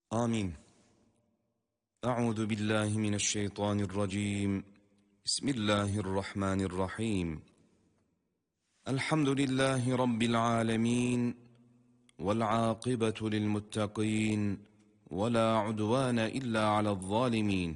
آمين. أعوذ بالله من الشيطان الرجيم. بسم الله الرحمن الرحيم. الحمد لله رب العالمين، والعاقبة للمتقين، ولا عدوان إلا على الظالمين،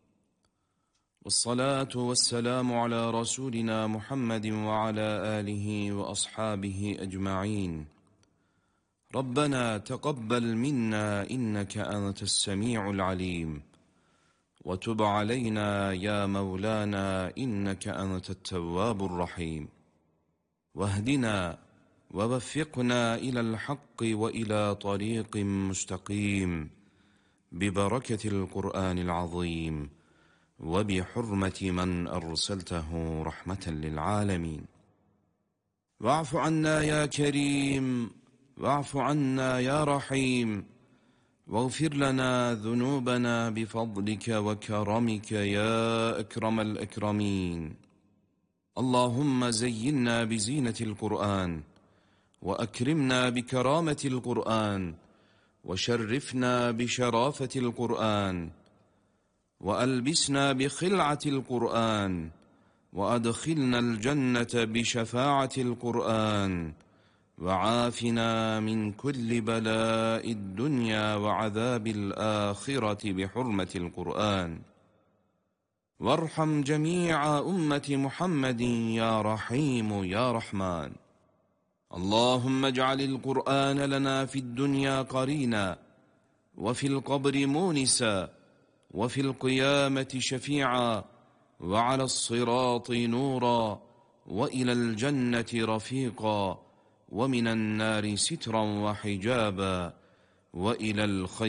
والصلاة والسلام على رسولنا محمد وعلى آله وأصحابه أجمعين. ربنا تقبل منا إنك أنت السميع العليم، وتب علينا يا مولانا إنك أنت التواب الرحيم، واهدنا ووفقنا إلى الحق وإلى طريق مستقيم ببركة القرآن العظيم وبحرمة من أرسلته رحمة للعالمين. واعف عنا يا كريم، واعف عنا يا رحيم، واغفر لنا ذنوبنا بفضلك وكرمك يا أكرم الأكرمين. اللهم زينا بزينة القرآن، وأكرمنا بكرامة القرآن، وشرفنا بشرافة القرآن، وألبسنا بخلعة القرآن، وأدخلنا الجنة بشفاعة القرآن، وعافنا من كل بلاء الدنيا وعذاب الآخرة بحرمة القرآن. وارحم جميع أمة محمد يا رحيم يا رحمن. اللهم اجعل القرآن لنا في الدنيا قرينا، وفي القبر مونسا، وفي القيامة شفيعا، وعلى الصراط نورا، وإلى الجنة رفيقا، ومن النار سترا وحجابا، وإلى الخير